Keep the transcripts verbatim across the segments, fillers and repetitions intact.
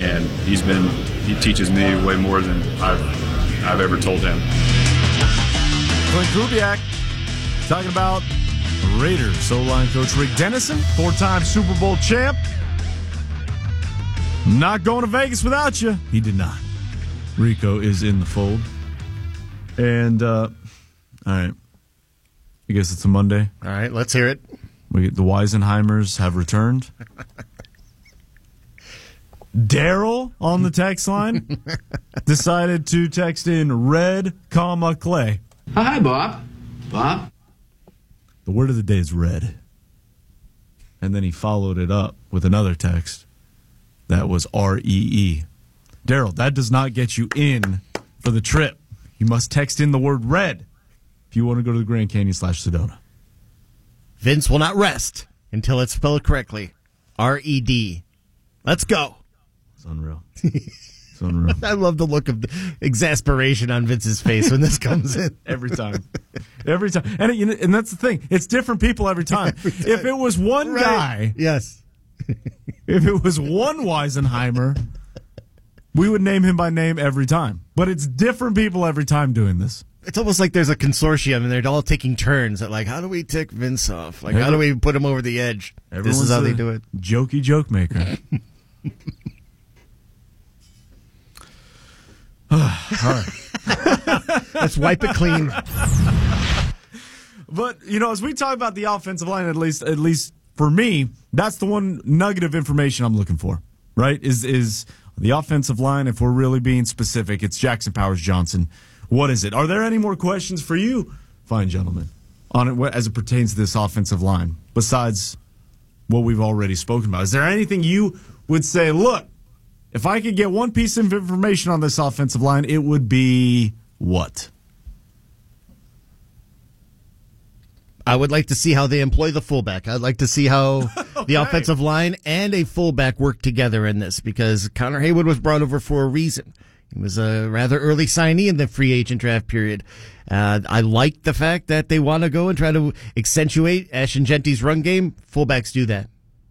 and he's been he teaches me way more than I've I've ever told him. Clint Kubiak talking about Raiders O-line coach Rick Dennison, four-time Super Bowl champ. Not going to Vegas without you. He did not. Rico is in the fold. And, uh, all right. I guess it's a Monday. All right, let's hear it. We, the Weisenheimers have returned. Daryl on the text line decided to text in red, comma, Clay. Hi, Bob. Bob? The word of the day is red. And then he followed it up with another text that was R E E. Daryl, that does not get you in for the trip. You must text in the word red if you want to go to the Grand Canyon slash Sedona. Vince will not rest until it's spelled correctly. R E D. Let's go. It's unreal. It's unreal. I love the look of exasperation on Vince's face when this comes in. Every time. Every time. And, it, you know, and that's the thing. It's different people every time. Every time. If it was one right. guy. Yes. If it was one Weisenheimer, we would name him by name every time. But it's different people every time doing this. It's almost like there's a consortium and they're all taking turns at like, how do we tick Vince off? Like, how do we put him over the edge? This is how they do it. Jokey joke maker. All right. Let's wipe it clean. But, you know, as we talk about the offensive line, at least at least for me, that's the one nugget of information I'm looking for, right? Is is the offensive line, if we're really being specific, it's Jackson Powers Johnson. What is it? Are there any more questions for you, fine gentlemen, on it as it pertains to this offensive line, besides what we've already spoken about? Is there anything you would say, look, if I could get one piece of information on this offensive line, it would be what? I would like to see how they employ the fullback. I'd like to see how okay. the offensive line and a fullback work together in this, because Connor Haywood was brought over for a reason. He was a rather early signee in the free agent draft period. Uh, I like the fact that they want to go and try to accentuate Ashton Genty's run game. Fullbacks do that.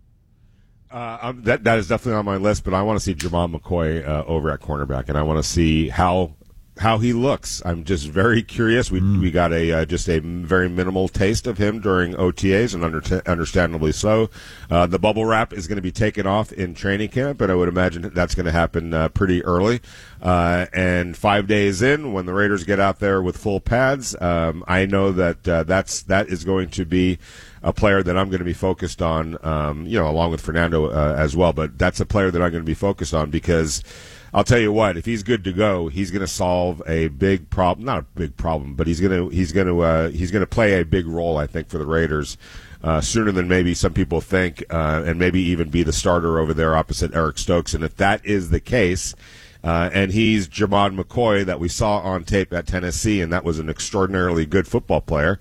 Uh, um, that that is definitely on my list, but I want to see Jermon McCoy uh, over at cornerback, and I want to see how how he looks. I'm just very curious. We mm. we got a uh, just a very minimal taste of him during O T As, and under, understandably so. Uh, the bubble wrap is going to be taken off in training camp, but I would imagine that's going to happen uh, pretty early. Uh, and five days in, when the Raiders get out there with full pads, um, I know that uh, that's that is going to be a player that I'm going to be focused on, um, you know, along with Fernando uh, as well. But that's a player that I'm going to be focused on, because I'll tell you what, if he's good to go, he's going to solve a big problem. Not a big problem, but he's going to he's going to uh, he's going to play a big role, I think, for the Raiders uh, sooner than maybe some people think, uh, and maybe even be the starter over there opposite Eric Stokes. And if that is the case, uh, and he's Jermon McCoy that we saw on tape at Tennessee, and that was an extraordinarily good football player.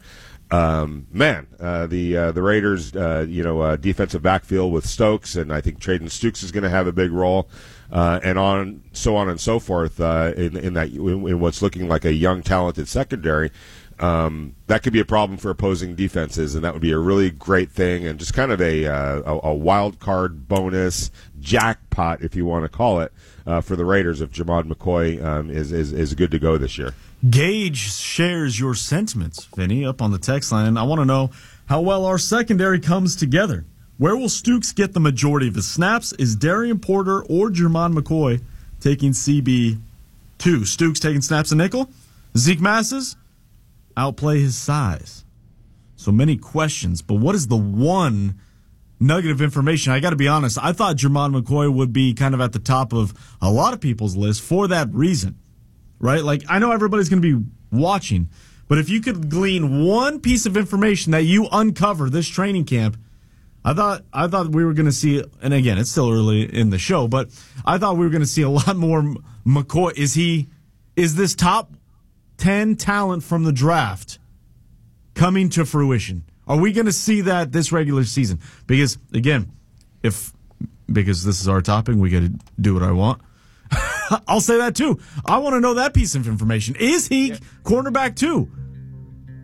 Um, man, uh, the uh, the Raiders, uh, you know, uh, defensive backfield with Stokes, and I think Traden Stukes is going to have a big role, uh, and on so on and so forth uh, in in that in what's looking like a young, talented secondary. Um, that could be a problem for opposing defenses, and that would be a really great thing, and just kind of a uh, a, a wild card bonus jackpot, if you want to call it, uh, for the Raiders if Jermon McCoy um, is, is is good to go this year. Gage shares your sentiments, Vinny, up on the text line. I want to know how well our secondary comes together. Where will Stukes get the majority of his snaps? Is Darian Porter or Jermon McCoy taking C B two? Stukes taking snaps a nickel? Zeke Masses outplay his size. So many questions, but what is the one nugget of information? I got to be honest, I thought Jermon McCoy would be kind of at the top of a lot of people's list for that reason. Right? Like, I know everybody's going to be watching, but if you could glean one piece of information that you uncover this training camp, I thought I thought we were going to see, and again, it's still early in the show, but I thought we were going to see a lot more McCoy. Is he, is this top ten talent from the draft coming to fruition? Are we going to see that this regular season? Because, again, if, because this is our topic, we got to do what I want. I'll say that too. I want to know that piece of information. Is he cornerback two?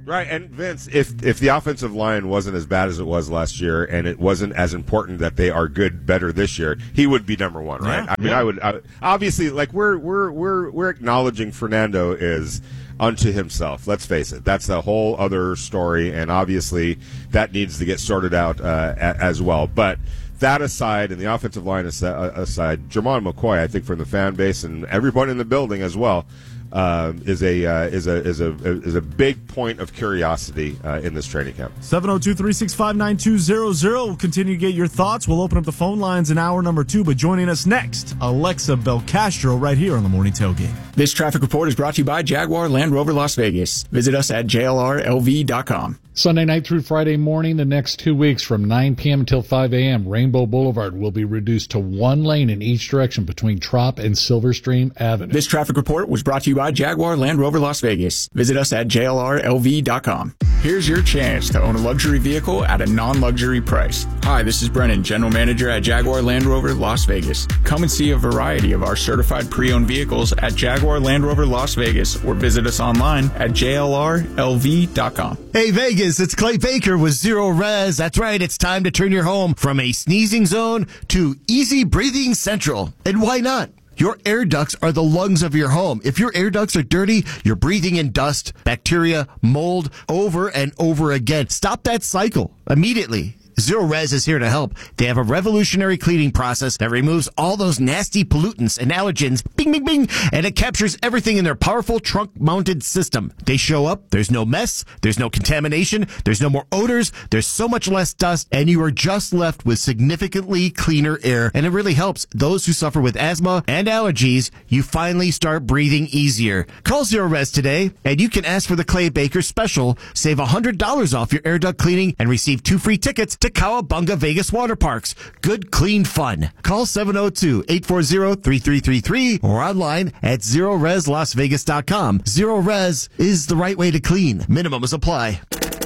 Right, and Vince, if if the offensive line wasn't as bad as it was last year, and it wasn't as important that they are good, better this year, he would be number one, right? Yeah, I mean, yeah. I would I, obviously like we're we're we're we're acknowledging Fernando is unto himself. Let's face it, that's a whole other story, and obviously that needs to get sorted out uh, a, as well. But that aside, and the offensive line aside, Jermon McCoy, I think from the fan base and everyone in the building as well. Uh, is a uh, is a is a is a big point of curiosity uh, in this training camp. seven oh two, three six five, nine two zero zero. We'll continue to get your thoughts. We'll open up the phone lines in hour number two. But joining us next, Alexa Belcastro right here on the Morning Tailgate. This traffic report is brought to you by Jaguar Land Rover Las Vegas. Visit us at J L R L V dot com. Sunday night through Friday morning, the next two weeks from nine p.m. until five a.m., Rainbow Boulevard will be reduced to one lane in each direction between Trop and Silverstream Avenue. This traffic report was brought to you by Jaguar Land Rover Las Vegas. Visit us at J L R L V dot com. Here's your chance to own a luxury vehicle at a non-luxury price. Hi, this is Brennan, General Manager at Jaguar Land Rover Las Vegas. Come and see a variety of our certified pre-owned vehicles at Jaguar Land Rover Las Vegas or visit us online at J L R L V dot com. Hey Vegas, it's Clay Baker with Zero Res. That's right, it's time to turn your home from a sneezing zone to easy breathing central. And why not? Your air ducts are the lungs of your home. If your air ducts are dirty, you're breathing in dust, bacteria, mold over and over again. Stop that cycle immediately. Zero Res is here to help. They have a revolutionary cleaning process that removes all those nasty pollutants and allergens, bing, bing, bing, and it captures everything in their powerful trunk-mounted system. They show up, there's no mess, there's no contamination, there's no more odors, there's so much less dust, and you are just left with significantly cleaner air, and it really helps those who suffer with asthma and allergies. You finally start breathing easier. Call Zero Res today, and you can ask for the Clay Baker special. Save one hundred dollars off your air duct cleaning and receive two free tickets to Cowabunga Vegas Water Parks. Good, clean fun. Call seven oh two, eight four zero, three three three three or online at zero res las vegas dot com. Zero Res is the right way to clean. Minimums apply.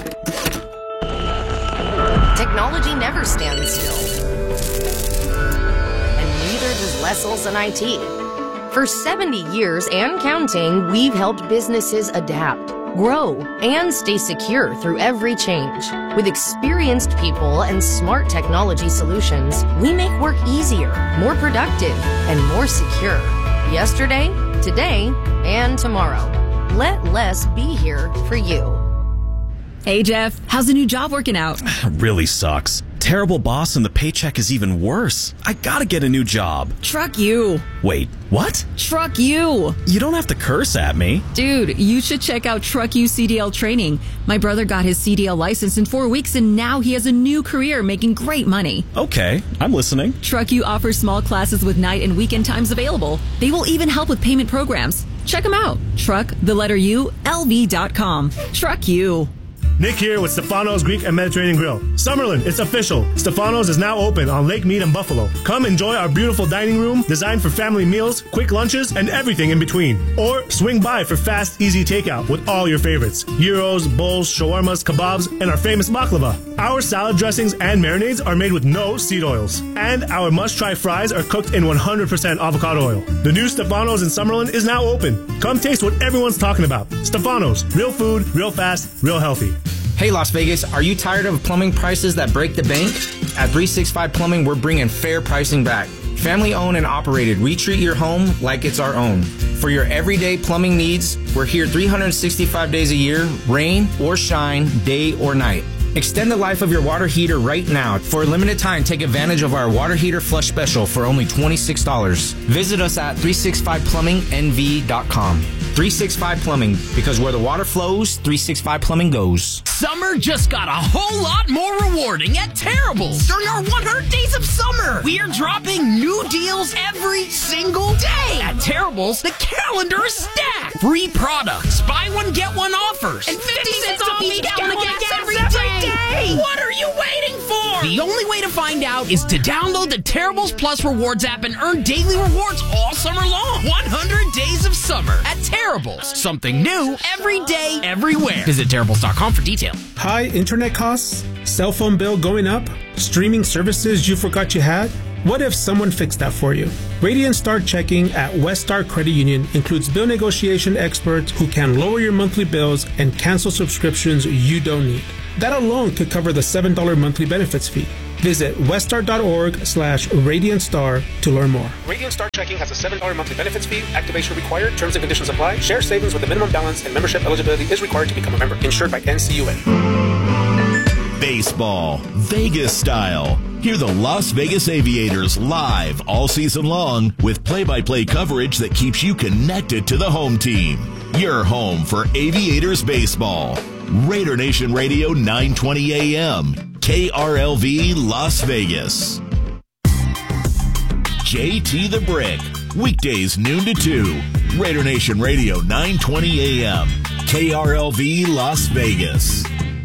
Technology never stands still. And neither does Leslie and I T. For seventy years and counting, we've helped businesses adapt, grow, and stay secure through every change. With experienced people and smart technology solutions, we make work easier, more productive, and more secure. Yesterday, today, and tomorrow. Let Les be here for you. Hey, Jeff. How's the new job working out? Really sucks. Terrible boss and the paycheck is even worse. I gotta get a new job. Truck you. Wait, what? Truck you. You don't have to curse at me. Dude, you should check out Truck You C D L training. My brother got his C D L license in four weeks and now he has a new career making great money. Okay, I'm listening. Truck You offers small classes with night and weekend times available. They will even help with payment programs. Check them out. Truck, the letter U, L V dot com. Truck You. Nick here with Stefano's Greek and Mediterranean Grill. Summerlin, it's official. Stefano's is now open on Lake Mead and Buffalo. Come enjoy our beautiful dining room designed for family meals, quick lunches, and everything in between. Or swing by for fast, easy takeout with all your favorites. Gyros, bowls, shawarmas, kebabs, and our famous baklava. Our salad dressings and marinades are made with no seed oils. And our must-try fries are cooked in one hundred percent avocado oil. The new Stefano's in Summerlin is now open. Come taste what everyone's talking about. Stefano's, real food, real fast, real healthy. Hey Las Vegas, are you tired of plumbing prices that break the bank? At three sixty-five Plumbing, we're bringing fair pricing back. Family owned and operated, we treat your home like it's our own. For your everyday plumbing needs, we're here three hundred sixty-five days a year, rain or shine, day or night. Extend the life of your water heater right now. For a limited time, take advantage of our water heater flush special for only twenty-six dollars. Visit us at three sixty-five plumbing N V dot com. three sixty-five Plumbing, because where the water flows, three sixty-five Plumbing goes. Summer just got a whole lot more rewarding at Terrible's. During our one hundred days of summer, we are dropping new deals every single day. At Terrible's, the calendar is stacked. Free products, buy one, get one offers, and fifty cents off each gallon of gas every day. What are you waiting for? The only way to find out is to download the Terrible's Plus Rewards app and earn daily rewards all summer long. one hundred days of summer at Terrible's. Something new every day, everywhere. Visit Terrible's dot com for details. High internet costs? Cell phone bill going up? Streaming services you forgot you had? What if someone fixed that for you? Radiant Star Checking at West Star Credit Union includes bill negotiation experts who can lower your monthly bills and cancel subscriptions you don't need. That alone could cover the seven dollars monthly benefits fee. Visit weststar.org slash Radiant Star to learn more. Radiant Star Checking has a seven dollars monthly benefits fee. Activation required. Terms and conditions apply. Share savings with a minimum balance and membership eligibility is required to become a member. Insured by N C U A. Baseball, Vegas style. Hear the Las Vegas Aviators live all season long with play-by-play coverage that keeps you connected to the home team. Your home for Aviators baseball. Raider Nation Radio nine twenty A M. K R L V Las Vegas. J T the Brick. Weekdays noon to two. Raider Nation Radio nine twenty A M. K R L V Las Vegas.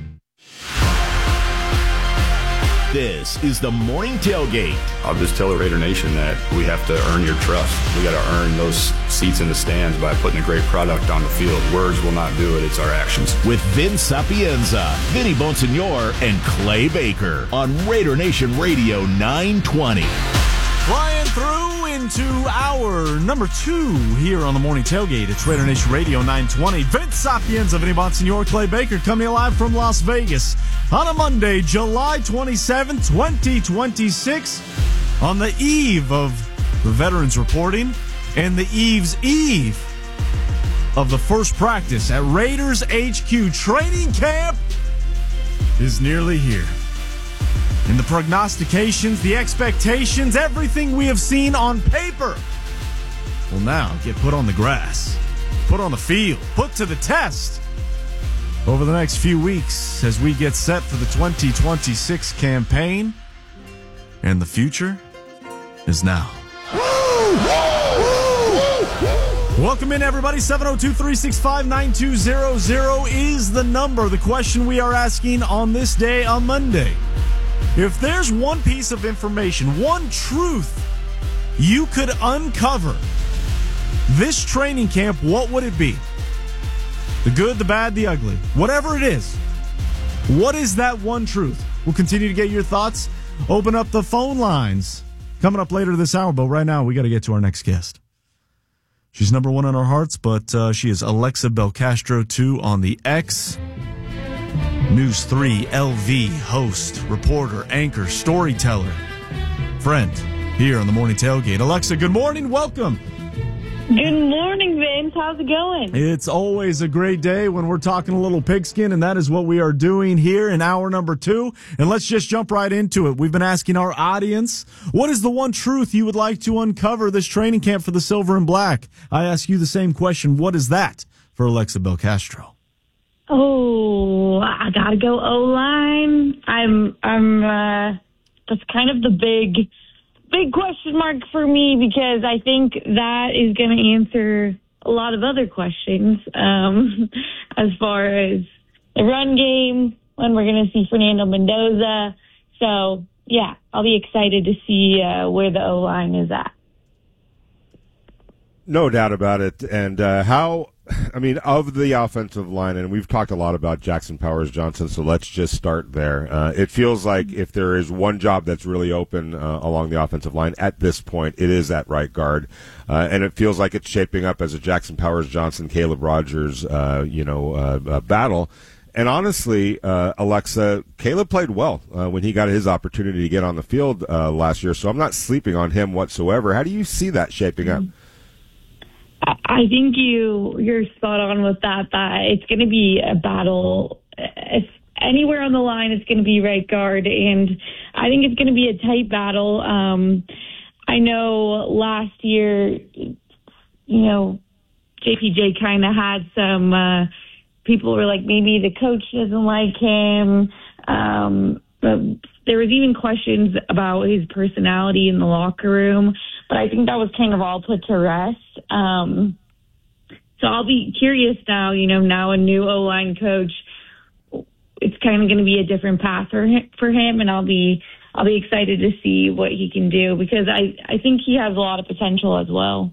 This is the Morning Tailgate. I'll just tell the Raider Nation that we have to earn your trust. We got to earn those seats in the stands by putting a great product on the field. Words will not do it. It's our actions. With Vince Sapienza, Vinny Bonsignor, and Clay Baker on Raider Nation Radio nine twenty. Flying through into hour number two here on the Morning Tailgate. It's Raider Nation Radio nine twenty. Vince Sapienza, Vinny Bonsignor, Clay Baker coming live from Las Vegas on a Monday, July twenty-seventh, twenty twenty-six, on the eve of the veterans reporting and the eve's eve of the first practice at Raiders H Q. Training camp is nearly here. And the prognostications, the expectations, everything we have seen on paper will now get put on the grass, put on the field, put to the test over the next few weeks as we get set for the twenty twenty-six campaign. And the future is now. Welcome in, everybody. seven oh two, three six five, nine two zero zero is the number. The question we are asking on this day, on Monday. If there's one piece of information, one truth you could uncover this training camp, what would it be? The good, the bad, the ugly. Whatever it is. What is that one truth? We'll continue to get your thoughts. Open up the phone lines. Coming up later this hour, but right now we got to get to our next guest. She's number one in our hearts, but uh, she is Alexa Belcastro two on the X. News three L V host, reporter, anchor, storyteller, friend here on the Morning Tailgate. Alexa, good morning. Welcome. Good morning, Vince. How's it going? It's always a great day when we're talking a little pigskin, and that is what we are doing here in hour number two. And let's just jump right into it. We've been asking our audience, what is the one truth you would like to uncover this training camp for the Silver and Black? I ask you the same question. What is that for Alexa Belcastro? Oh, I gotta go O-line. I'm, I'm, uh, that's kind of the big, big question mark for me because I think that is going to answer a lot of other questions, um, as far as the run game, when we're going to see Fernando Mendoza. So, yeah, I'll be excited to see, uh, where the O-line is at. No doubt about it. And, uh, how, I mean, of the offensive line, and we've talked a lot about Jackson Powers Johnson, so let's just start there. Uh, it feels like if there is one job that's really open uh, along the offensive line at this point, it is at right guard. Uh, and it feels like it's shaping up as a Jackson Powers Johnson, Caleb Rogers, uh, you know, uh, uh, battle. And honestly, uh, Alexa, Caleb played well uh, when he got his opportunity to get on the field uh, last year, so I'm not sleeping on him whatsoever. How do you see that shaping up? I think you, you're spot on with that, that it's going to be a battle. If anywhere on the line, it's going to be right guard, and I think it's going to be a tight battle. Um, I know last year, you know, J P J kind of had some, uh, people were like, maybe the coach doesn't like him. Um, but there was even questions about his personality in the locker room, but I think that was kind of all put to rest. Um, so I'll be curious now, you know, now a new O-line coach, it's kind of going to be a different path for him, for him, and I'll be I'll be excited to see what he can do because I, I think he has a lot of potential as well.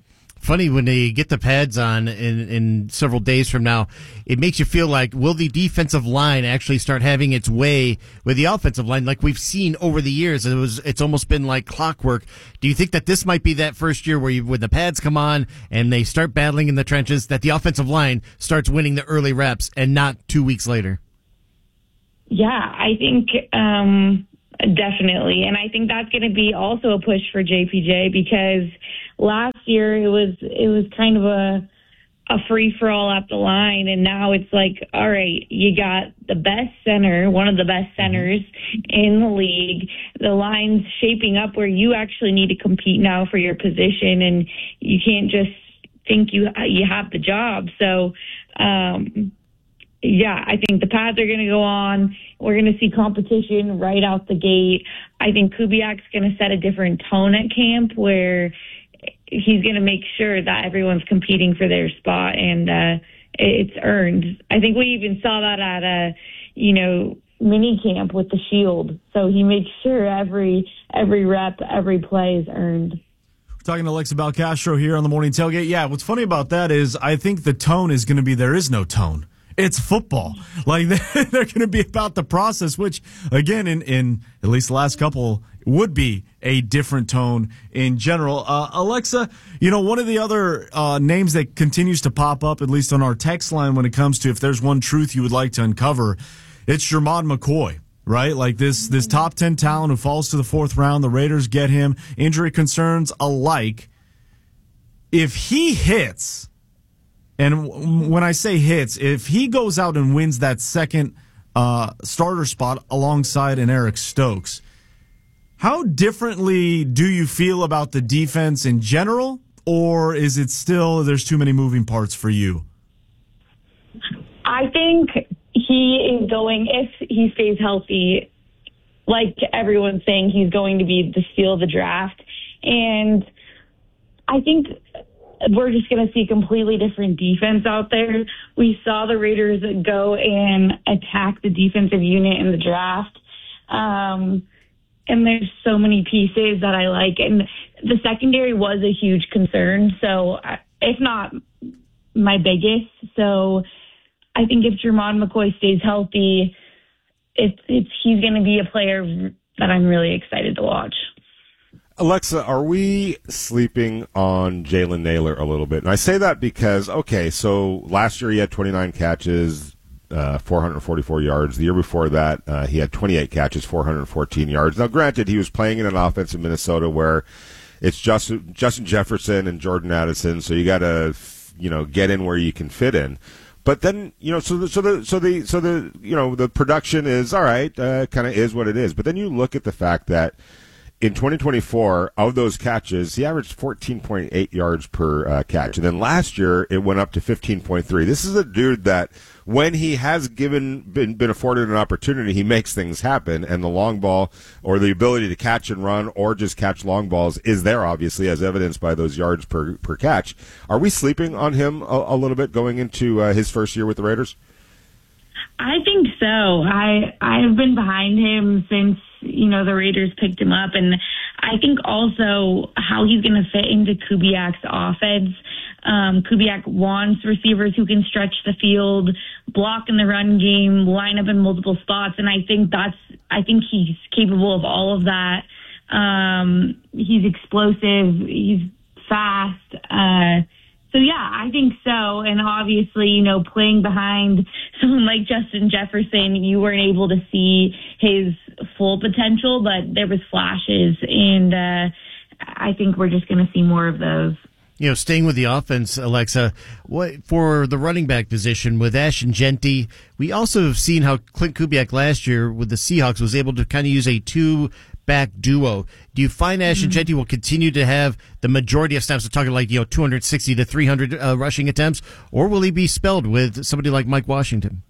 Funny when they get the pads on in, in several days from now, it makes you feel like, will the defensive line actually start having its way with the offensive line like we've seen over the years? It was, it's almost been like clockwork. Do you think that this might be that first year where you, when the pads come on and they start battling in the trenches, that the offensive line starts winning the early reps and not two weeks later? Yeah, I think um, definitely. And I think that's going to be also a push for J P J because last year it was it was kind of a a free for all at the line, and now it's like, all right, you got the best center, one of the best centers in the league. The line's shaping up where you actually need to compete now for your position, and you can't just think you you have the job. So, um, yeah, I think the pads are going to go on. We're going to see competition right out the gate. I think Kubiak's going to set a different tone at camp where he's going to make sure that everyone's competing for their spot, and uh, it's earned. I think we even saw that at a, you know, mini camp with the Shield. So he makes sure every every rep, every play is earned. We're talking to Alexa Balcastro here on the Morning Tailgate. Yeah, what's funny about that is I think the tone is going to be there is no tone. It's football. Like, they're going to be about the process, which, again, in, in at least the last couple, would be a different tone in general. Uh, Alexa, you know, one of the other uh, names that continues to pop up, at least on our text line when it comes to if there's one truth you would like to uncover, it's Jermod McCoy, right? Like this, this top ten talent who falls to the fourth round. The Raiders get him. Injury concerns alike. If he hits... And when I say hits, if he goes out and wins that second uh, starter spot alongside an Eric Stokes, how differently do you feel about the defense in general, or is it still there's too many moving parts for you? I think he is going, if he stays healthy, like everyone's saying, he's going to be the steal of the draft. And I think we're just going to see a completely different defense out there. We saw the Raiders go and attack the defensive unit in the draft. Um, and there's so many pieces that I like. And the secondary was a huge concern. So if not my biggest. So I think if Jermod McCoy stays healthy, it's, it's, he's going to be a player that I'm really excited to watch. Alexa, are we sleeping on Jalen Nailor a little bit? And I say that because, okay, so last year he had twenty-nine catches, uh, four hundred forty-four yards. The year before that, uh, he had twenty-eight catches, four hundred fourteen yards. Now, granted, he was playing in an offense in Minnesota where it's Justin, Justin Jefferson and Jordan Addison, so you got to, you know, get in where you can fit in. But then, you know, so the, so the, so the, so the, you know, the production is all right, uh, kind of is what it is. But then you look at the fact that in twenty twenty-four, of those catches, he averaged fourteen point eight yards per uh, catch. And then last year, it went up to fifteen point three. This is a dude that, when he has given been, been afforded an opportunity, he makes things happen. And the long ball, or the ability to catch and run, or just catch long balls, is there, obviously, as evidenced by those yards per, per catch. Are we sleeping on him a, a little bit going into uh, his first year with the Raiders? I think so. I I've been behind him since, you know, the Raiders picked him up, and I think also how he's going to fit into Kubiak's offense. Um, Kubiak wants receivers who can stretch the field, block in the run game, line up in multiple spots, and I think that's I think he's capable of all of that. Um, he's explosive. He's fast. Uh, So, yeah, I think so. And obviously, you know, playing behind someone like Justin Jefferson, you weren't able to see his full potential, but there was flashes. And uh, I think we're just going to see more of those. You know, staying with the offense, Alexa, what for the running back position with Ashton Jeanty, we also have seen how Clint Kubiak last year with the Seahawks was able to kind of use a two back duo. Do you find Ashton mm-hmm. Jeanty will continue to have the majority of snaps? We're talking like, you know, two hundred sixty to three hundred uh, rushing attempts, or will he be spelled with somebody like Mike Washington?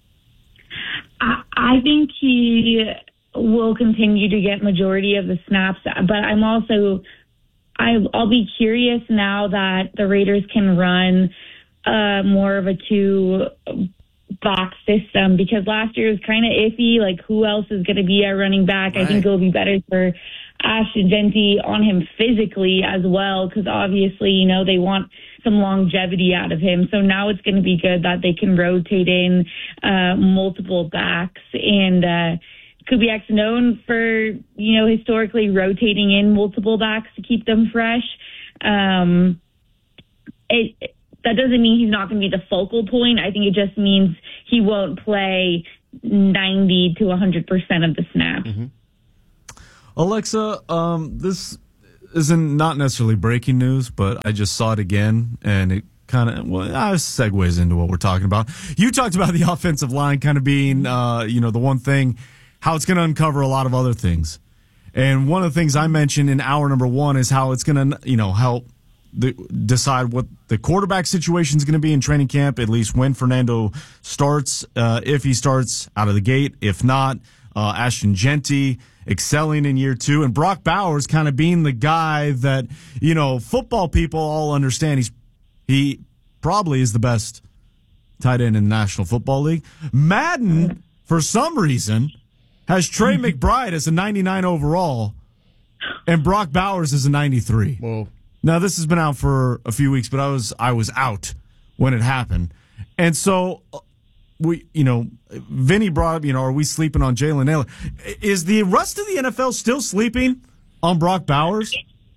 I, I think he will continue to get majority of the snaps, but I'm also, I, I'll be curious now that the Raiders can run uh, more of a two back system, because last year was kind of iffy. Like, who else is going to be our running back? Right. I think it'll be better for Ashton Genty on him physically as well, because obviously, you know, they want some longevity out of him. So now it's going to be good that they can rotate in uh, multiple backs. And uh, Kubiak's known for, you know, historically rotating in multiple backs to keep them fresh. Um, it, that doesn't mean he's not going to be the focal point. I think it just means he won't play ninety to one hundred percent of the snaps. Mm-hmm. Alexa, um, this isn't not necessarily breaking news, but I just saw it again, and it kind of well, uh, segues into what we're talking about. You talked about the offensive line kind of being, uh, you know, the one thing, how it's going to uncover a lot of other things. And one of the things I mentioned in hour number one is how it's going to, you know, help the, decide what the quarterback situation is going to be in training camp, at least when Fernando starts, uh, if he starts out of the gate. If not, uh, Ashton Genty excelling in year two, and Brock Bowers kind of being the guy that, you know, football people all understand he's he probably is the best tight end in the National Football League. Madden, for some reason, has Trey McBride as a ninety-nine overall and Brock Bowers as a ninety-three. Whoa. Now, this has been out for a few weeks, but I was I was out when it happened. And so we, you know, Vinny brought up, you know, are we sleeping on Jalen Nailor? Is the rest of the N F L still sleeping on Brock Bowers?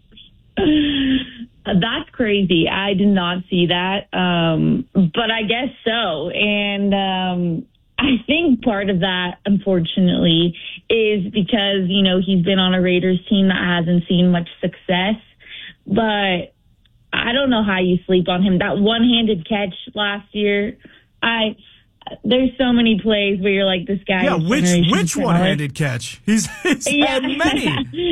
That's crazy. I did not see that. Um, but I guess so. And um, I think part of that, unfortunately, is because, you know, he's been on a Raiders team that hasn't seen much success. But I don't know how you sleep on him. That one-handed catch last year, I... There's so many plays where you're like, this guy. Yeah, which which one-handed catch? He's, he's yeah. had many.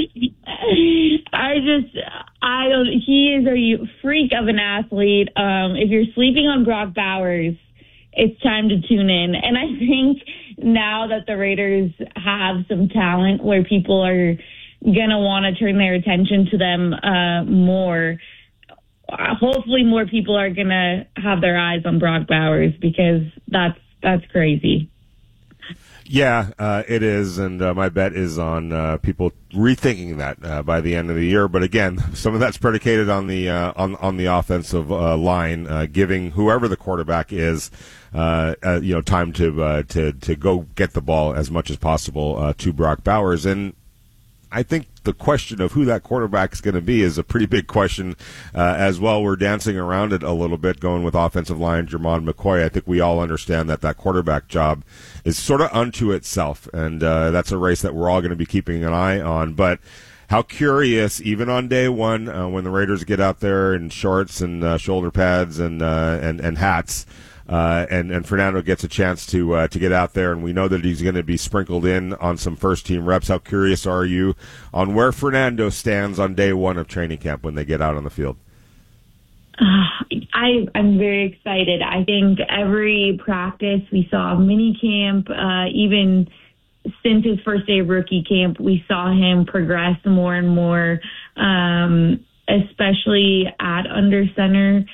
I just, I don't. He is a freak of an athlete. Um, if you're sleeping on Brock Bowers, it's time to tune in. And I think now that the Raiders have some talent where people are gonna want to turn their attention to them uh, more. Hopefully more people are going to have their eyes on Brock Bowers, because that's that's crazy. Yeah, uh, it is, and uh, my bet is on uh, people rethinking that uh, by the end of the year. But again, some of that's predicated on the uh, on on the offensive uh, line, uh, giving whoever the quarterback is, uh, uh, you know, time to uh, to to go get the ball as much as possible uh, to Brock Bowers. And I think the question of who that quarterback is going to be is a pretty big question uh, as well. We're dancing around it a little bit, going with offensive line Jermon McCoy. I think we all understand that that quarterback job is sort of unto itself, and uh, that's a race that we're all going to be keeping an eye on. But how curious, even on day one, uh, when the Raiders get out there in shorts and uh, shoulder pads and uh, and, and hats, Uh, and, and Fernando gets a chance to uh, to get out there, and we know that he's going to be sprinkled in on some first-team reps. How curious are you on where Fernando stands on day one of training camp when they get out on the field? Uh, I, I'm very excited. I think every practice we saw, mini camp, uh, even since his first day of rookie camp, we saw him progress more and more, um, especially at under center.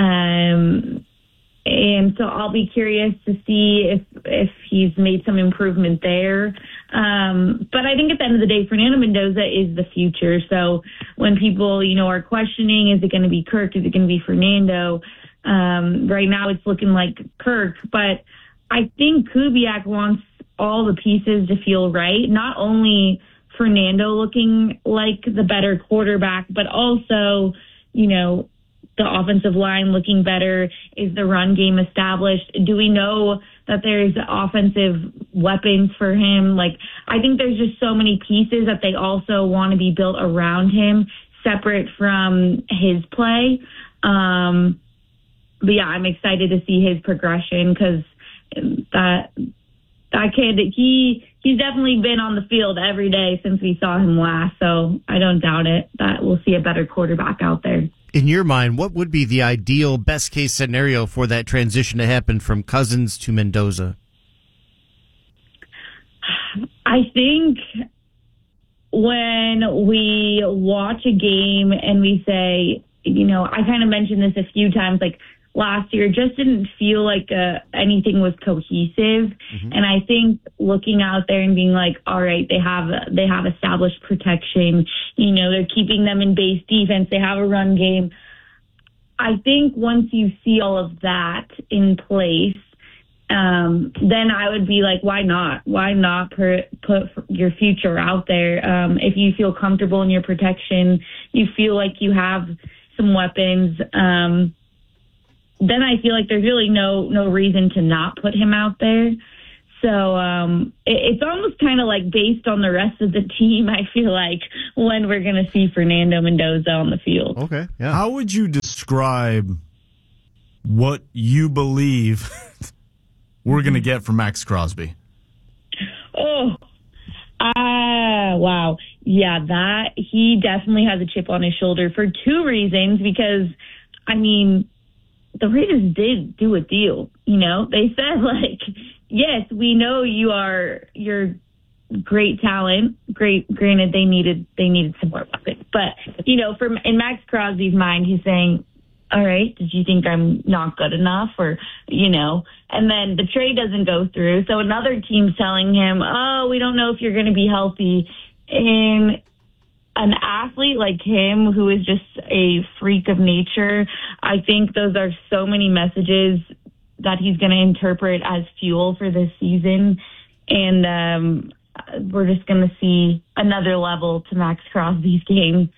Um And so I'll be curious to see if if he's made some improvement there. Um, but I think at the end of the day, Fernando Mendoza is the future. So when people, you know, are questioning, is it going to be Kirk? Is it going to be Fernando? Um, right now it's looking like Kirk. But I think Kubiak wants all the pieces to feel right. Not only Fernando looking like the better quarterback, but also, you know, the offensive line looking better? Is the run game established? Do we know that there's offensive weapons for him? Like, I think there's just so many pieces that they also want to be built around him, separate from his play. Um, but yeah, I'm excited to see his progression, because that that kid, he he's definitely been on the field every day since we saw him last. So I don't doubt it that we'll see a better quarterback out there. In your mind, what would be the ideal best case scenario for that transition to happen from Cousins to Mendoza? I think when we watch a game and we say, you know, I kind of mentioned this a few times, like, last year. It just didn't feel like uh, anything was cohesive. Mm-hmm. And I think looking out there and being like, all right, they have they have established protection. You know, they're keeping them in base defense. They have a run game. I think once you see all of that in place, um, then I would be like, why not? Why not per, put your future out there? Um, if you feel comfortable in your protection, you feel like you have some weapons, um, then I feel like there's really no no reason to not put him out there. So um, it, it's almost kind of like based on the rest of the team, I feel like, when we're going to see Fernando Mendoza on the field. Okay, yeah. How would you describe what you believe we're going to get from Max Crosby? Oh, ah, wow. Yeah, that he definitely has a chip on his shoulder for two reasons. Because, I mean, the Raiders did do a deal. You know, they said, like, yes, we know you are you're great talent. Great. Granted, they needed they needed some more weapons, but you know, from in Max Crosby's mind, he's saying, "All right, did you think I'm not good enough?" Or you know, and then the trade doesn't go through, so another team's telling him, "Oh, we don't know if you're going to be healthy." And an athlete like him, who is just a freak of nature, I think those are so many messages that he's going to interpret as fuel for this season. And um, we're just going to see another level to Max Crosby's game.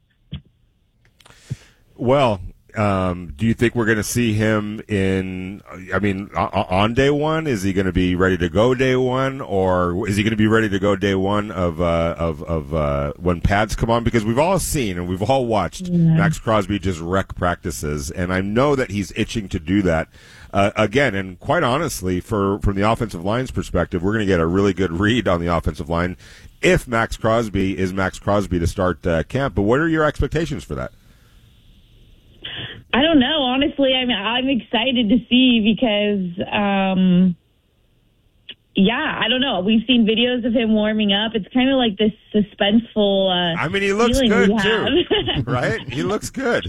Well, um, do you think we're going to see him in, I mean, on day one? Is he going to be ready to go day one? Or is he going to be ready to go day one of uh, of, of uh, when pads come on? Because we've all seen and we've all watched yeah. Max Crosby just wreck practices. And I know that he's itching to do that. Uh, again, and quite honestly, for from the offensive line's perspective, we're going to get a really good read on the offensive line if Max Crosby is Max Crosby to start uh, camp. But what are your expectations for that? I don't know. Honestly, I'm I'm excited to see because, um, yeah, I don't know. We've seen videos of him warming up. It's kind of like this suspenseful. Uh, I mean, he looks good too, right? He looks good.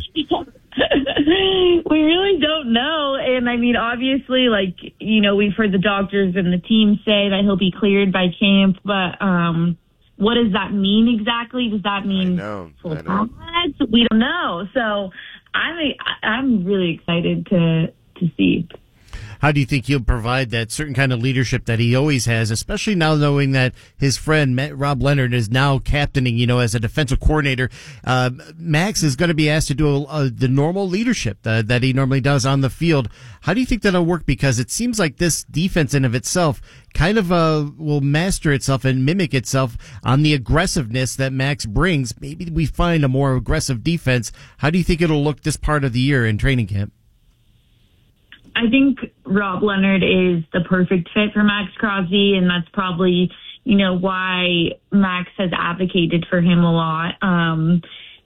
We really don't know. And I mean, obviously, like, you know, we've heard the doctors and the team say that he'll be cleared by camp, but um, what does that mean exactly? Does that mean I know, I know. We don't know. So I'm I'm really excited to to see. How do you think he'll provide that certain kind of leadership that he always has, especially now knowing that his friend Matt, Rob Leonard is now captaining, you know, as a defensive coordinator? Uh, Max is going to be asked to do a, a, the normal leadership that, that he normally does on the field. How do you think that'll work? Because it seems like this defense in of itself kind of uh, will master itself and mimic itself on the aggressiveness that Max brings. Maybe we find a more aggressive defense. How do you think it'll look this part of the year in training camp? I think Rob Leonard is the perfect fit for Max Crosby, and that's probably, you know, why Max has advocated for him a lot. Um,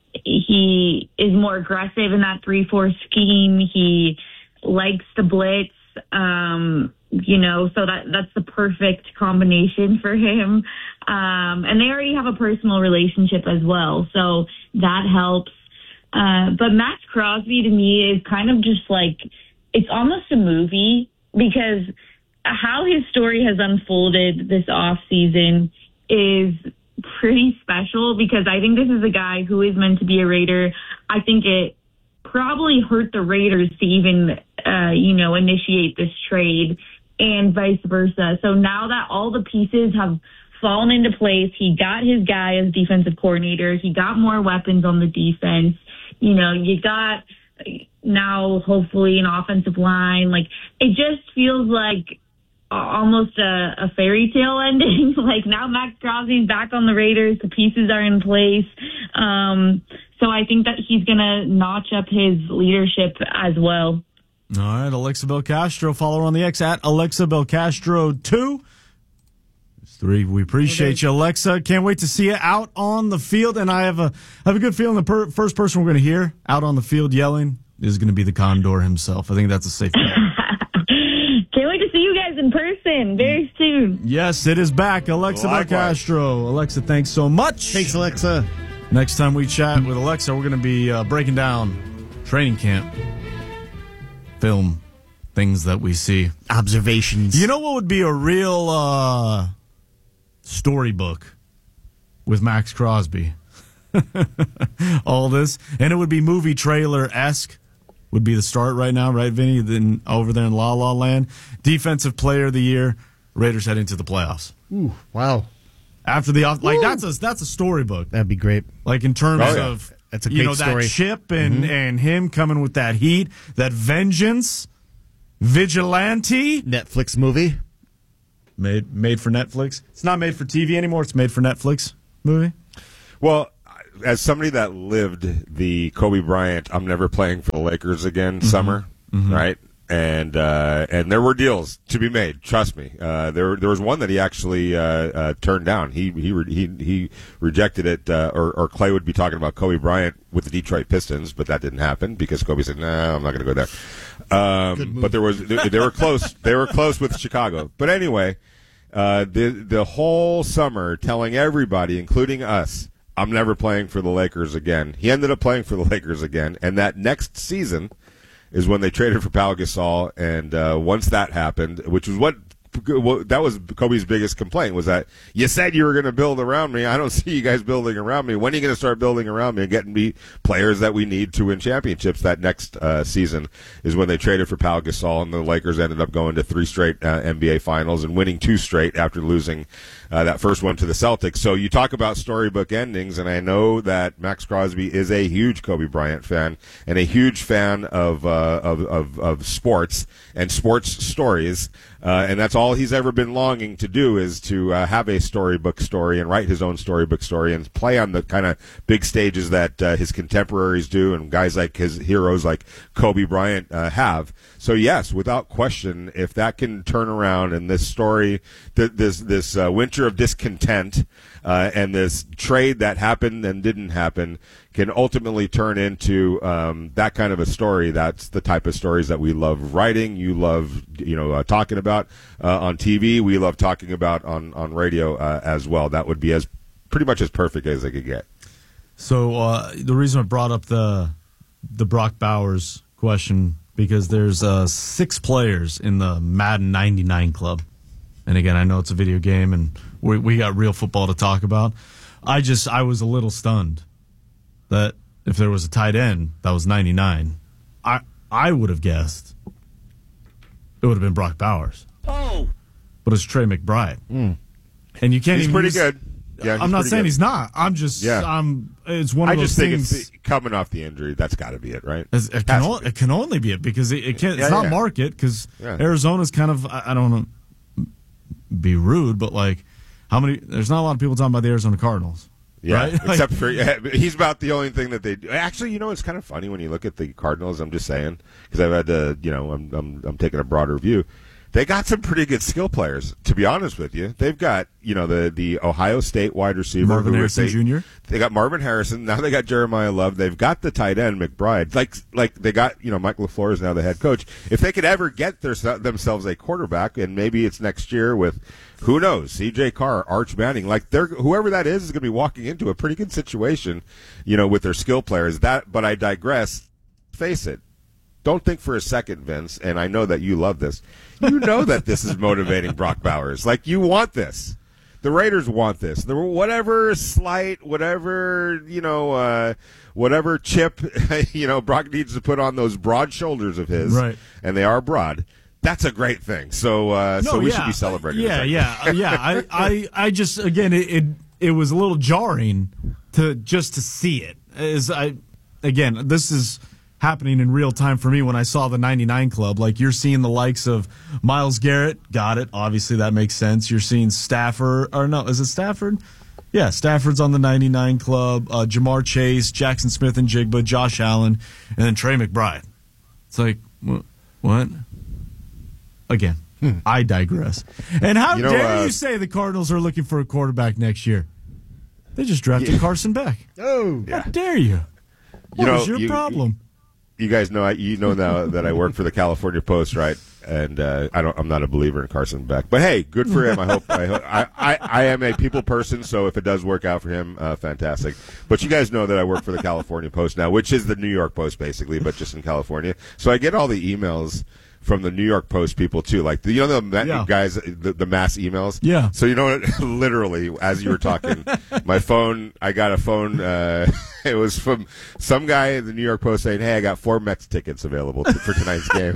he is more aggressive in that three four scheme. He likes to blitz, um, you know, so that that's the perfect combination for him. Um, and they already have a personal relationship as well, so that helps. Uh, but Max Crosby, to me, is kind of just like, it's almost a movie, because how his story has unfolded this off season is pretty special, because I think this is a guy who is meant to be a Raider. I think it probably hurt the Raiders to even, uh, you know, initiate this trade, and vice versa. So now that all the pieces have fallen into place, he got his guy as defensive coordinator. He got more weapons on the defense. You know, you got now hopefully an offensive line. Like, it just feels like almost a, a fairy tale ending. Like, now Max Crosby's back on the Raiders. The pieces are in place. Um, so I think that he's going to notch up his leadership as well. All right, Alexa Belcastro, follow her on the X at Alexa Belcastro two. Three. We appreciate okay. you, Alexa. Can't wait to see you out on the field. And I have a I have a good feeling the per, first person we're going to hear out on the field yelling is going to be the Condor himself. I think that's a safe bet. Can't wait to see you guys in person very soon. Yes, it is back. Alexa Belcastro. Alexa, thanks so much. Thanks, Alexa. Next time we chat with Alexa, we're going to be uh, breaking down training camp. film things that we see. Observations. You know what would be a real uh, storybook with Max Crosby? All this. And it would be movie trailer-esque. Would be the start right now, right, Vinny? Then over there in La La Land. Defensive Player of the Year. Raiders heading to the playoffs. Ooh, wow. After the off, like that's a that's a storybook. That'd be great. Like in terms Oh, yeah. of That's a you great know story. that chip and Mhm. and him coming with that heat, that vengeance, vigilante. Netflix movie made made for Netflix. It's not made for T V anymore. It's made for Netflix movie. Well, as somebody that lived the Kobe Bryant, I'm never playing for the Lakers again Mm-hmm. summer, right? And uh, and there were deals to be made. Trust me. Uh, there there was one that he actually uh, uh, turned down. He he re- he he rejected it. Uh, or or Clay would be talking about Kobe Bryant with the Detroit Pistons, but that didn't happen because Kobe said, "No, nah, I'm not going to go there." Um, but there was they, they were close. They were close with Chicago. But anyway, uh, the the whole summer telling everybody, including us, I'm never playing for the Lakers again. He ended up playing for the Lakers again, and that next season is when they traded for Pau Gasol, and uh, once that happened, which was what, what that was Kobe's biggest complaint, was that you said you were going to build around me. I don't see you guys building around me. When are you going to start building around me and getting me players that we need to win championships? That next uh, season is when they traded for Pau Gasol, and the Lakers ended up going to three straight uh, N B A finals and winning two straight after losing Uh, that first one to the Celtics. So you talk about storybook endings, and I know that Max Crosby is a huge Kobe Bryant fan and a huge fan of uh, of, of of sports and sports stories, uh, and that's all he's ever been longing to do is to uh, have a storybook story and write his own storybook story and play on the kind of big stages that uh, his contemporaries do and guys like his heroes like Kobe Bryant uh, have. So yes, without question, if that can turn around and this story, th- this this uh, winter of discontent uh, and this trade that happened and didn't happen can ultimately turn into um, that kind of a story. That's the type of stories that we love writing. You love, you know, uh, talking about uh, on T V. We love talking about on on radio uh, as well. That would be as pretty much as perfect as I could get. So uh, the reason I brought up the the Brock Bowers question, because there's uh, six players in the Madden ninety-nine club. And again, I know it's a video game and we, we got real football to talk about. I just, I was a little stunned that if there was a tight end that was ninety-nine, I I would have guessed it would have been Brock Bowers. Oh. But it's Trey McBride. Mm. And you can't He's even pretty use, good. Yeah, I'm not pretty saying good. he's not. I'm just, Yeah. I'm, it's one of I those just think things. it's the, coming off the injury. That's got to be it, right? It's- It can, only, it can only be it because it, it can't, it's Yeah, not yeah. market because Yeah. Arizona's kind of, I, I don't want to be rude, but like, how many, there's not a lot of people talking about the Arizona Cardinals. Yeah, Right? Like- except for yeah, he's about the only thing that they do. Actually, you know, it's kind of funny when you look at the Cardinals. I'm just saying because I've had to, you know, I'm I'm I'm taking a broader view. They got some pretty good skill players, to be honest with you. They've got, you know, the the Ohio State wide receiver Marvin who Harrison they, Junior They got Marvin Harrison. Now they got Jeremiah Love. They've got the tight end McBride. Like like they got, you know, Mike LaFleur is now the head coach. If they could ever get their, themselves a quarterback, and maybe it's next year with, who knows, C J Carr, Arch Manning, like they're whoever that is is going to be walking into a pretty good situation, you know, with their skill players. That, but I digress. Face it. Don't think for a second, Vince, and I know that you love this. You know that this is motivating Brock Bowers. Like, you want this. The Raiders want this. The, whatever slight, whatever, you know, uh, whatever chip, you know, Brock needs to put on those broad shoulders of his, Right. and they are broad. That's a great thing. So, uh, No, so we yeah. should be celebrating. Yeah, this, yeah, uh, yeah. I, I, I just again, it, it, it was a little jarring to just to see it. As I, again, this is happening in real time for me when I saw the ninety-nine club. Like, you're seeing the likes of Myles Garrett. Got it. Obviously, that makes sense. You're seeing Stafford, or no, is it Stafford? Yeah, Stafford's on the ninety-nine club. Uh, Jamar Chase, Jackson Smith and Jigba, Josh Allen, and then Trey McBride. It's like, wh- what? Again, hmm. I digress. And how You know, dare uh, you say the Cardinals are looking for a quarterback next year? They just drafted Yeah. Carson Beck. Oh, How dare you? What You know, is your you- problem? you guys know I, you know now that I work for the California Post, right? And uh, I don't. I'm not a believer in Carson Beck, but hey, good for him. I hope. I, hope I, I I am a people person, so if it does work out for him, uh, fantastic. But you guys know that I work for the California Post now, which is the New York Post basically, but just in California. So I get all the emails from the New York Post people too, like you know the Yeah. guys, the, the mass emails. Yeah. So you know what? Literally, as you were talking, my phone. I got a phone. Uh, it was from some guy in the New York Post saying, "Hey, I got four Mets tickets available to, for tonight's game."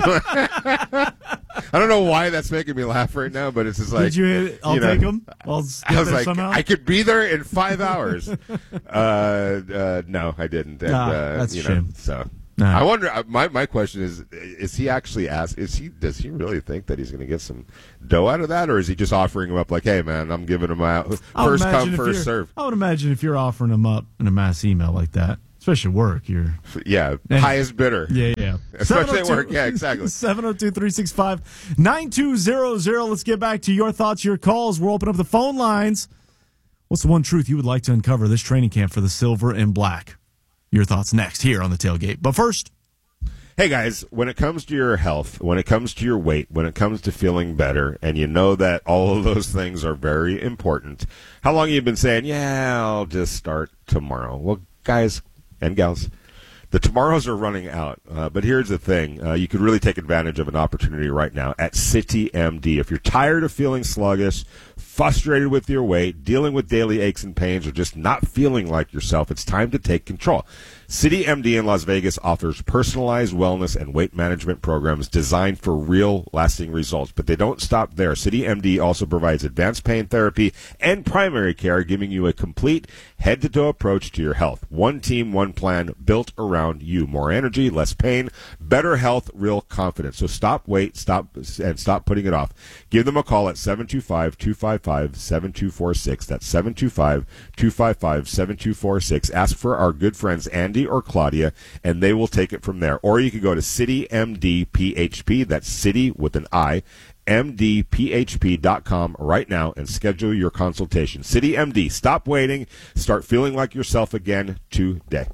I don't know why that's making me laugh right now, but it's just like, Did you? I'll you know, take them. I'll I was there like, somehow. I could be there in five hours. uh, uh, no, I didn't. And, Ah, uh, that's a you know, shame. So. Nah. I wonder. uh, My my question is: Is he actually ask? Is he? Does he really think that he's going to get some dough out of that, or is he just offering him up like, "Hey, man, I'm giving him out I would first imagine come, if first you're- serve." I would imagine if you're offering them up in a mass email like that, especially at work, you're Yeah, And- highest bidder. Yeah, yeah. Especially at work. Yeah, exactly. seven oh two, three six five, nine two zero zero. Let's get back to your thoughts, your calls. We'll open up the phone lines. What's the one truth you would like to uncover this training camp for the Silver and Black? Your thoughts next here on the Tailgate. But first, Hey guys, when it comes to your health, when it comes to your weight, when it comes to feeling better, and you know that all of those things are very important, how long have you been saying, yeah, I'll just start tomorrow? Well, guys and gals, the tomorrows are running out. Uh, but here's the thing. Uh, you could really take advantage of an opportunity right now at City M D. If you're tired of feeling sluggish, frustrated with your weight, dealing with daily aches and pains, or just not feeling like yourself, it's time to take control. City M D in Las Vegas offers personalized wellness and weight management programs designed for real, lasting results. But they don't stop there. City M D also provides advanced pain therapy and primary care, giving you a complete head-to-toe approach to your health. One team, one plan, built around you. More energy, less pain, better health, real confidence. So stop, wait, stop, and stop putting it off. Give them a call at seven two five, two five five, seven two four six. That's seven two five, two five five, seven two four six. Ask for our good friends Andy or Claudia, and they will take it from there. Or you can go to City M D P H P. That's City with an I. M D P H P dot com right now and schedule your consultation. City M D. Stop waiting. Start feeling like yourself again today.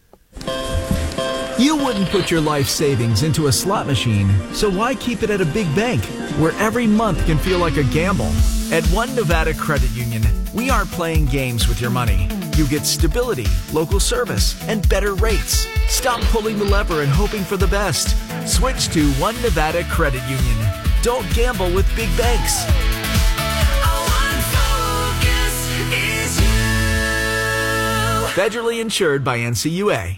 You wouldn't put your life savings into a slot machine, so why keep it at a big bank where every month can feel like a gamble? At One Nevada Credit Union, we aren't playing games with your money. You get stability, local service, and better rates. Stop pulling the lever and hoping for the best. Switch to One Nevada Credit Union. Don't gamble with big banks. Federally insured by N C U A.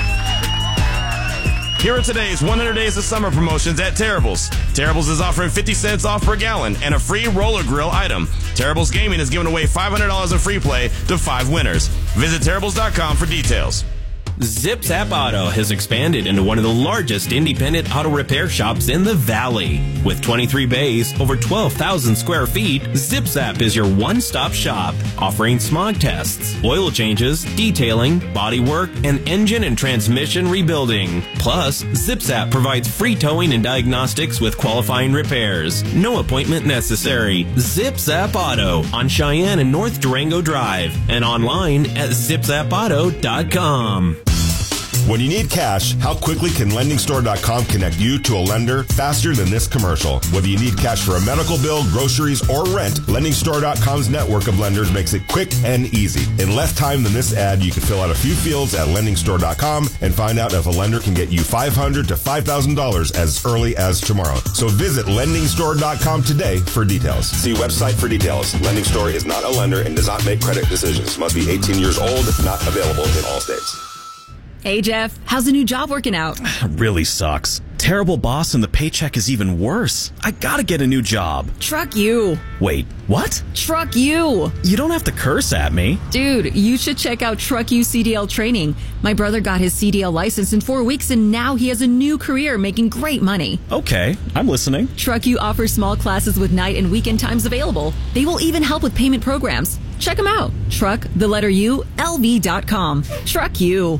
Here are today's one hundred Days of Summer promotions at Terrible's. Terrible's is offering fifty cents off per gallon and a free roller grill item. Terrible's Gaming is giving away five hundred dollars in free play to five winners. Visit Terrible's dot com for details. Zip Zap Auto has expanded into one of the largest independent auto repair shops in the Valley. With twenty-three bays, over twelve thousand square feet, Zip Zap is your one-stop shop, offering smog tests, oil changes, detailing, body work, and engine and transmission rebuilding. Plus, Zip Zap provides free towing and diagnostics with qualifying repairs. No appointment necessary. Zip Zap Auto on Cheyenne and North Durango Drive and online at zip zap auto dot com. When you need cash, how quickly can lending store dot com connect you to a lender faster than this commercial? Whether you need cash for a medical bill, groceries, or rent, lending store dot com's network of lenders makes it quick and easy. In less time than this ad, you can fill out a few fields at lending store dot com and find out if a lender can get you five hundred dollars to five thousand dollars as early as tomorrow. So visit lending store dot com today for details. See website for details. Lending Store is not a lender and does not make credit decisions. Must be eighteen years old, not available in all states. Hey, Jeff, how's the new job working out? Really sucks. Terrible boss and the paycheck is even worse. I gotta get a new job. Truck you. Wait, what? Truck you. You don't have to curse at me. Dude, you should check out Truck You C D L training. My brother got his C D L license in four weeks and now he has a new career making great money. Okay, I'm listening. Truck You offers small classes with night and weekend times available. They will even help with payment programs. Check them out. Truck, the letter U, L V dot com. Truck You.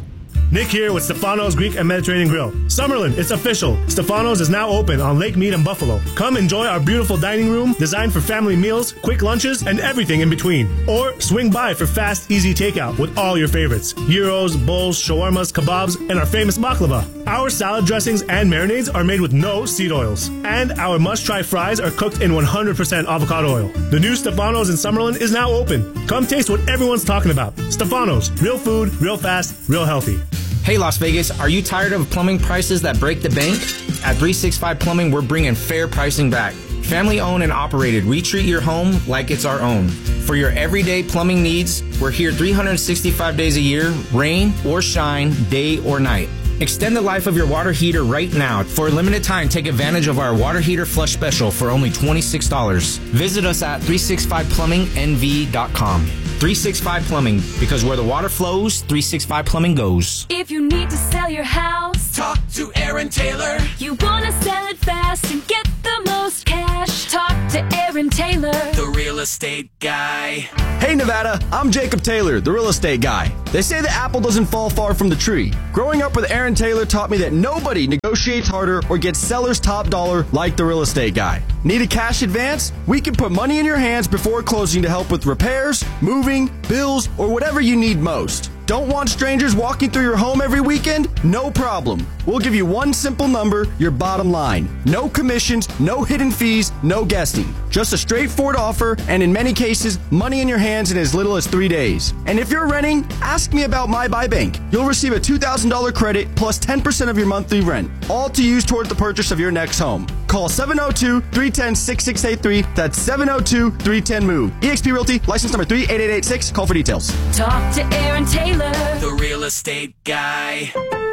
Nick here with Stefano's Greek and Mediterranean Grill. Summerlin, it's official. Stefano's is now open on Lake Mead in Buffalo. Come enjoy our beautiful dining room designed for family meals, quick lunches, and everything in between. Or swing by for fast, easy takeout with all your favorites. Gyros, bowls, shawarmas, kebabs, and our famous baklava. Our salad dressings and marinades are made with no seed oils. And our must-try fries are cooked in one hundred percent avocado oil. The new Stefano's in Summerlin is now open. Come taste what everyone's talking about. Stefano's, real food, real fast, real healthy. Hey Las Vegas, are you tired of plumbing prices that break the bank? At three sixty-five Plumbing, we're bringing fair pricing back. Family owned and operated, we treat your home like it's our own. For your everyday plumbing needs, we're here three hundred sixty-five days a year, rain or shine, day or night. Extend the life of your water heater right now. For a limited time, take advantage of our water heater flush special for only twenty-six dollars. Visit us at three sixty-five plumbing n v dot com. three sixty-five Plumbing, because where the water flows, three sixty-five Plumbing goes. If you need to sell your house, talk to Aaron Taylor. You want to sell it fast and get the most cash, talk to Aaron Taylor, the real estate guy. Hey Nevada, I'm Jacob Taylor, the real estate guy. They say the apple doesn't fall far from the tree. Growing up with Aaron Taylor taught me that nobody negotiates harder or gets seller's top dollar like the real estate guy. Need a cash advance? We can put money in your hands before closing to help with repairs, moving, bills, or whatever you need most. Don't want strangers walking through your home every weekend? No problem. We'll give you one simple number, your bottom line. No commissions, no hidden fees, no guessing. Just a straightforward offer, and in many cases, money in your hands in as little as three days. And if you're renting, ask me about My Buy Bank. You'll receive a two thousand dollars credit plus ten percent of your monthly rent, all to use toward the purchase of your next home. Call seven oh two, three one oh, six six eight three. That's seven oh two, three one oh, move. eXp Realty, license number three eight eight eight six. Call for details. Talk to Aaron Taylor, the real estate guy.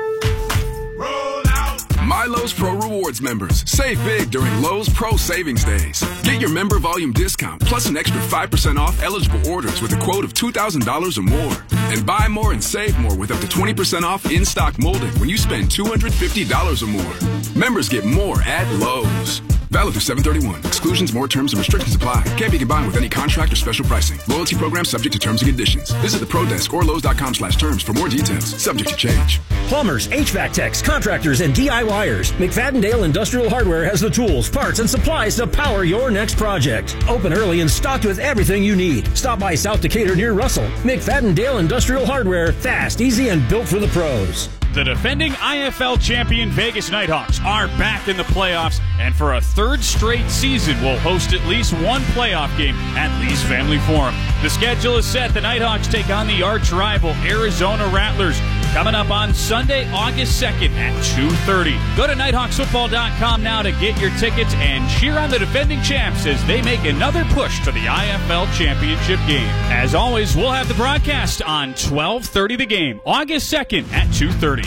My Lowe's Pro Rewards members, save big during Lowe's Pro Savings Days. Get your member volume discount plus an extra five percent off eligible orders with a quote of two thousand dollars or more. And buy more and save more with up to twenty percent off in-stock molding when you spend two hundred fifty dollars or more. Members get more at Lowe's. Valid through seven thirty-one. Exclusions, more terms, and restrictions apply. Can't be combined with any contract or special pricing. Loyalty program subject to terms and conditions. Visit the Pro Desk or Lowe's.com slash terms for more details. Subject to change. Plumbers, H V A C techs, contractors, and D I Yers. McFadden-Dale Industrial Hardware has the tools, parts, and supplies to power your next project. Open early and stocked with everything you need. Stop by South Decatur near Russell. McFadden-Dale Industrial Hardware. Fast, easy, and built for the pros. The defending I F L champion Vegas Nighthawks are back in the playoffs, and for a third straight season will host at least one playoff game at Lee's Family Forum. The schedule is set. The Nighthawks take on the arch rival Arizona Rattlers coming up on Sunday, August second at two thirty. Go to nighthawks football dot com now to get your tickets and cheer on the defending champs as they make another push to the I F L championship game. As always, we'll have the broadcast on twelve thirty The Game, August second at two thirty.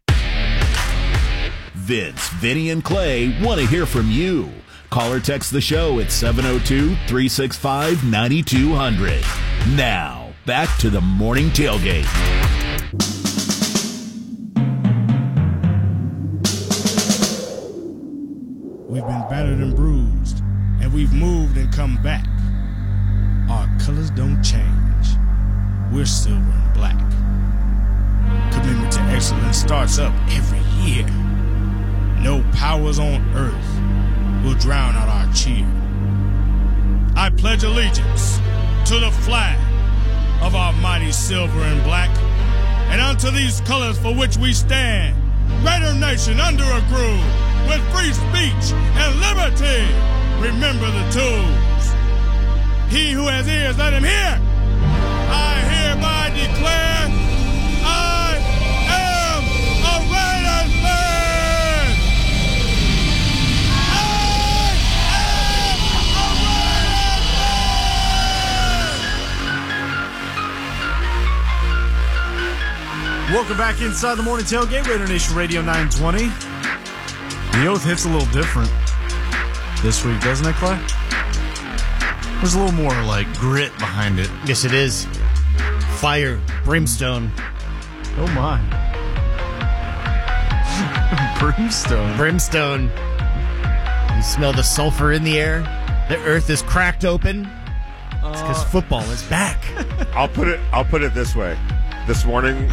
Vince, Vinny, and Clay want to hear from you. Call or text the show at seven oh two, three six five, nine two hundred. Now, back to the morning tailgate. We've been battered and bruised, and we've moved and come back. Our colors don't change. We're silver and black. Commitment to excellence starts up every year. No powers on earth will drown out our cheer. I pledge allegiance to the flag of our mighty silver and black, and unto these colors for which we stand, greater nation under a groove, with free speech and liberty. Remember the tools. He who has ears, let him hear. I hereby declare I am a Raiders fan. I am a Raiders fan. Welcome back inside the morning tailgate, Raider Nation Radio nine twenty. The oath hits a little different this week, doesn't it, Clay? There's a little more, like, grit behind it. Yes, it is. Fire, brimstone. Oh, my. Brimstone. Brimstone. You smell the sulfur in the air. The earth is cracked open. It's because football is back. I'll put it. I'll put it this way. This morning,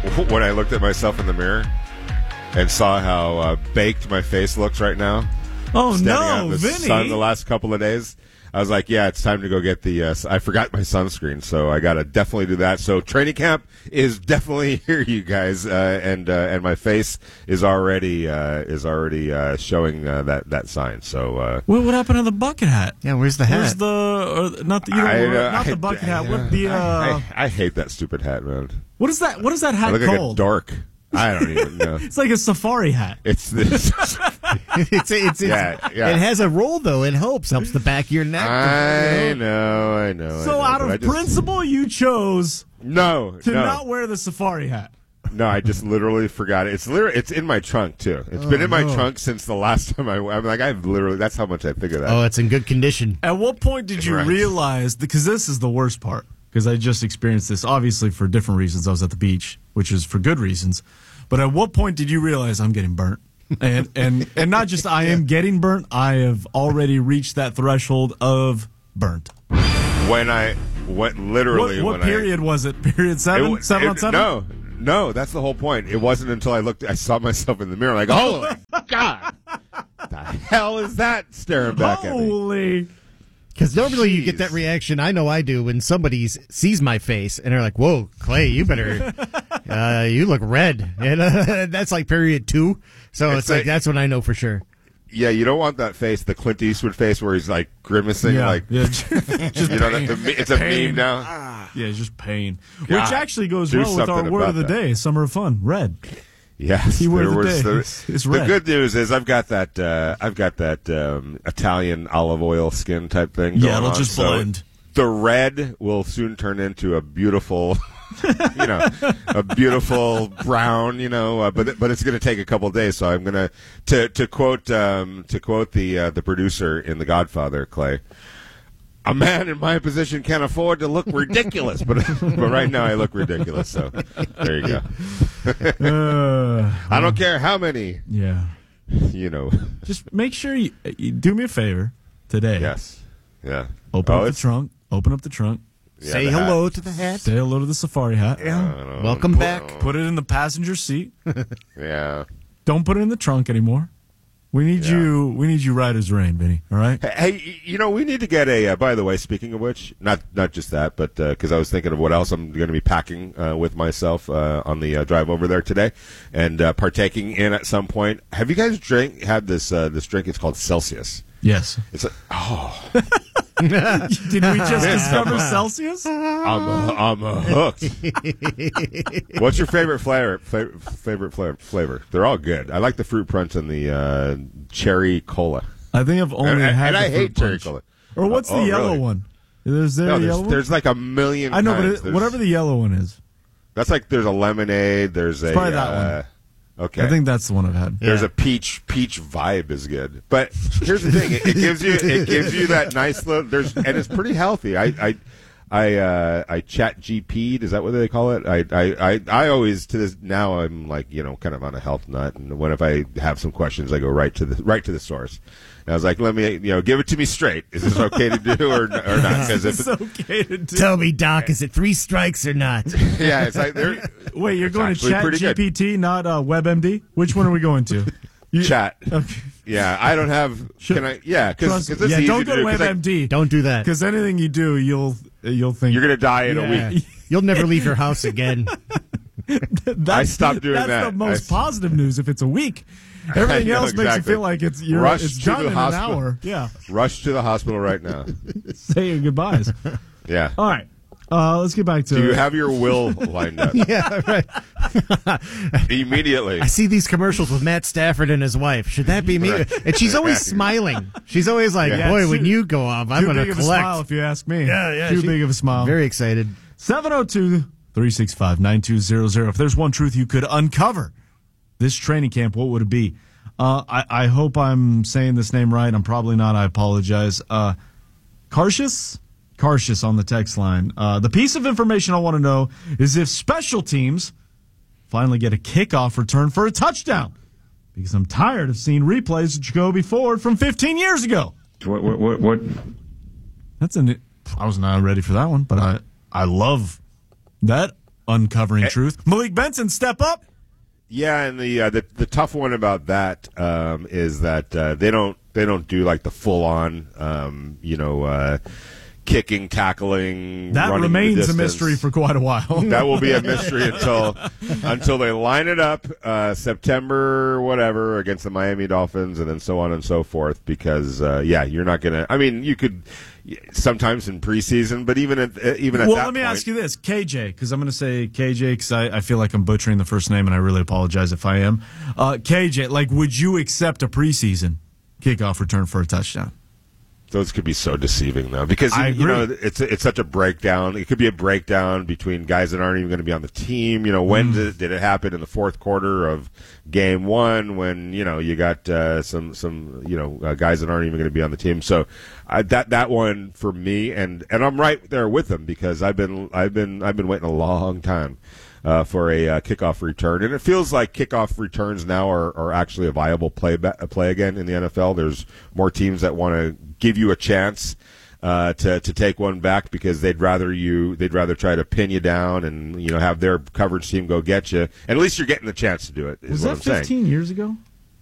when I looked at myself in the mirror and saw how uh, baked my face looks right now. Oh, standing no, out in the Vinny. sun the last couple of days. I was like, yeah, it's time to go get the, uh, I forgot my sunscreen, so I got to definitely do that. So training camp is definitely here, you guys, uh, and, uh, and my face is already, uh, is already, uh, showing, uh, that, that sign. So, uh, What, what happened to the bucket hat? Yeah, where's the hat? Where's the, or not the, you know, I, uh, not I- the bucket I- hat. What the, uh, I, I hate that stupid hat, man. what is that, what is that I hat look like a called? dork. I don't even know. It's like a safari hat. It's this. it's, it's, it's, Yeah, yeah. It has a roll, though. It helps. Helps the back of your neck. I know, I know. So I know, out but I of just- principle, you chose no, to no. not wear the safari hat. No, I just literally forgot it. It's literally, it's in my trunk too. It's been in my no. trunk since the last time I. I'm like, I've literally. That's how much I think of that. Oh, it's in good condition. At what point did you Right. realize, because this is the worst part, because I just experienced this, obviously for different reasons. I was at the beach, which is for good reasons. But at what point did you realize I'm getting burnt? And and and not just I am getting burnt, I have already reached that threshold of burnt. When I, what literally? What, what when period was it? Period seven? I, it, seven it, on seven? No, no. That's the whole point. It wasn't until I looked. I saw myself in the mirror, like, oh my god, the hell is that staring back at me? Holy. Because normally you Jeez. get that reaction, I know I do, when somebody s- sees my face and they're like, whoa, Clay, you better, uh, you look red. And uh, that's like period two. So it's, It's like, like- that's when I know for sure. Yeah, you don't want that face, the Clint Eastwood face, where he's like grimacing, Yeah, like yeah, just you know, pain. that, the, it's a Pain. meme now. Yeah, it's just pain. God, Which actually goes do well with our something word of about the that. day, summer of fun, red. Yes, Keyword there of the was day. the, It's- it's the red. good news is I've got that uh, I've got that um, Italian olive oil skin type thing. Yeah, going it'll on. just So blend. The red will soon turn into a beautiful, you know, a beautiful brown. You know, uh, but but it's going to take a couple days. So I'm gonna to to quote um, to quote the uh, the producer in The Godfather, Clay. A man in my position can't afford to look ridiculous, but but right now I look ridiculous. So there you go. Uh, I don't care how many. Yeah. You know. Just make sure you, you do me a favor today. Yes. Yeah. Open Oh, up the it's- trunk. Open up the trunk. Yeah, Say the hello hat. to the hat. Say hello to the safari hat. Yeah. Welcome Put- back. Put it in the passenger seat. Yeah. Don't put it in the trunk anymore. We need Yeah. you. We need you right as rain, Vinny. All right. Hey, you know, we need to get a. Uh, by the way, speaking of which, not not just that, but because I was thinking of what else I'm going to be packing uh, with myself uh, on the uh, drive over there today, and uh, partaking in at some point. Have you guys drink had this uh, this drink? It's called Celsius. Yes. It's a, oh. Did we just discover Celsius? I'm a, I'm a hooked. What's your favorite flavor? Favorite, favorite flavor, flavor? They're all good. I like the fruit punch and the uh, cherry cola. I think I've only and, had and the I fruit hate cherry punch. cola. Or what's Oh, the yellow really? one? Is there No, a there's, yellow one? there's like a million. I know, kinds. but it, There's- whatever the yellow one is, That's like there's a lemonade. There's a probably that uh, Okay, I think that's the one I've had. There's Yeah. a peach peach vibe is good, but here's the thing: it, it gives you it gives you that nice little. There's and it's pretty healthy. I I I uh, I chat G P'd. Is that what they call it? I, I I I always to this now I'm like you know kind of on a health nut, and when if I have some questions, I go right to the right to the source. And I was like, let me you know give it to me straight. Is this okay to do or or not? Because if It's okay to do. Tell me, Doc, is it three strikes or not? yeah, it's like they're Wait, you're it's going to actually Chat pretty good. G P T, not uh, WebMD? Which one are we going to? You, Chat. Okay. Yeah, I don't have. Can I? Yeah, because Trust- it's yeah, easy don't to go do, to 'cause I- WebMD. Don't do that. Because anything you do, you'll you'll think You're gonna die in Yeah. a week. You'll never leave your house again. That's, I stopped doing that's that. the most I- positive news. If it's a week, everything I know, else makes you exactly. feel like it's you're, Rush it's to done the in hospital. an hour. Yeah, Rush to the hospital right now. say your goodbyes. Yeah. All right, uh, let's get back to. Do you have your will lined up? Yeah, right. Immediately. I see these commercials with Matt Stafford and his wife. Should that be me? Right. And she's always smiling. She's always like, Yeah, boy, too- when you go off, I'm Too going big to of a collect. smile, if you ask me. Yeah, yeah, Too she- big of a smile. Very excited. seven oh two, three six five, nine two zero zero. If there's one truth you could uncover this training camp, what would it be? Uh, I, I hope I'm saying this name right. I'm probably not. I apologize. Uh, Carcius? Carcius on the text line. Uh, the piece of information I want to know is if special teams finally get a kickoff return for a touchdown. Because I'm tired of seeing replays of Jacoby Ford from fifteen years ago. What? What? What? what? That's an. I was not ready for that one, but I I love that. uncovering truth. Malik Benson, step up. Yeah, and the uh, the the tough one about that um, is that uh, they don't they don't do like the full on um, you know uh, kicking, tackling. That running remains the a mystery for quite a while. That will be a mystery until until they line it up uh, September whatever against the Miami Dolphins, and then so on and so forth. Because uh, yeah, you're not gonna. I mean, you could. Sometimes in preseason, but even at even at well, that let me point, ask you this, K J, because I'm going to say K J because I, I feel like I'm butchering the first name, and I really apologize if I am. Uh, K J, like, would you accept a preseason kickoff return for a touchdown? those could be so deceiving, though, because I you know agree. it's it's such a breakdown. It could be a breakdown between guys that aren't even going to be on the team. You know, when Mm. did, did it happen in the fourth quarter of game one? When you know you got uh, some some you know uh, guys that aren't even going to be on the team. So uh, that that one for me, and and I'm right there with them because I've been I've been I've been waiting a long time. Uh, for a uh, kickoff return, and it feels like kickoff returns now are, are actually a viable play ba- play again in the N F L. There's more teams that want to give you a chance uh, to to take one back because they'd rather you they'd rather try to pin you down and you know have their coverage team go get you. And at least you're getting the chance to do it. Is Was what that I'm saying. fifteen years ago?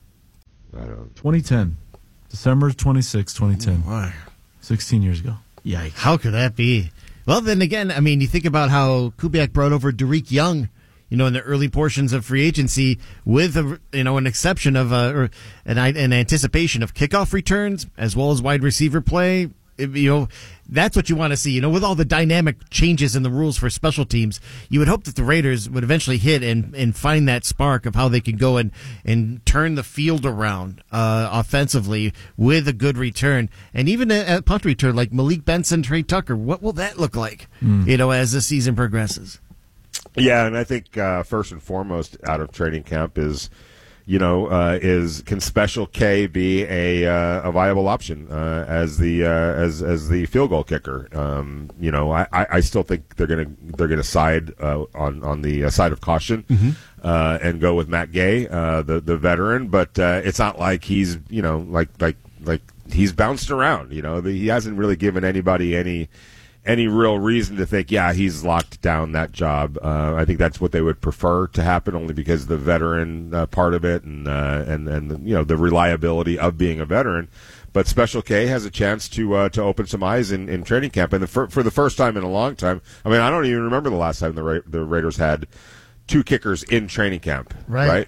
I don't. twenty ten, December twenty-sixth, twenty ten. Oh, sixteen years ago. Yikes! How could that be? Well, then again, I mean, you think about how Kubiak brought over Derek Young, you know, in the early portions of free agency with, a, you know, an exception of, uh, or an, an anticipation of kickoff returns as well as wide receiver play. It, you know, that's what you want to see. You know, with all the dynamic changes in the rules for special teams, you would hope that the Raiders would eventually hit and, and find that spark of how they can go and, and turn the field around uh, offensively with a good return. And even a, a punt return like Malik Benson, Trey Tucker, what will that look like, Mm. you know, as the season progresses? Yeah, and I think uh, first and foremost out of training camp is, you know, uh, is can Special K be a uh, a viable option uh, as the uh, as as the field goal kicker? Um, you know, I, I still think they're gonna they're gonna side uh, on on the side of caution Mhm. uh, and go with Matt Gay, uh, the the veteran. But uh, it's not like he's you know like like like he's bounced around. You know, he hasn't really given anybody any. any real reason to think, yeah, he's locked down that job. Uh, I think that's what they would prefer to happen, only because of the veteran uh, part of it and uh, and and you know the reliability of being a veteran. But Special K has a chance to uh, to open some eyes in, in training camp, and the, for, for the first time in a long time. I mean, I don't even remember the last time the Ra- the Raiders had two kickers in training camp, Right. right?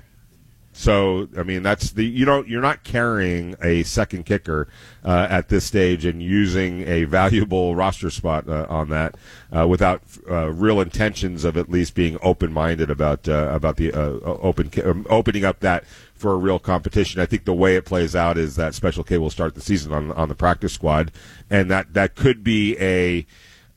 So, I mean, that's the you don't you're not carrying a second kicker uh, at this stage and using a valuable roster spot uh, on that uh, without uh, real intentions of at least being open minded about uh, about the uh, open um, opening up that for a real competition. I think the way it plays out is that Special K will start the season on on the practice squad, and that that could be a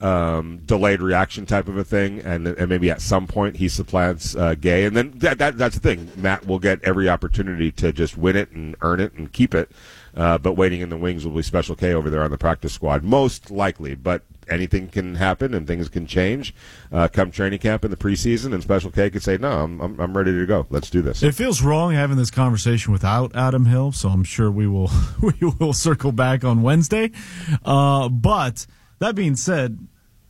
um, delayed reaction type of a thing, and, and maybe at some point he supplants uh, Gay, and then that, that that's the thing. Matt will get every opportunity to just win it and earn it and keep it, uh, but waiting in the wings will be Special K over there on the practice squad, most likely. But anything can happen and things can change uh, come training camp in the preseason, and Special K could say, "No, I'm I'm, I'm ready to go. Let's do this." It feels wrong having this conversation without Adam Hill, so I'm sure we will we will circle back on Wednesday. Uh, but that being said,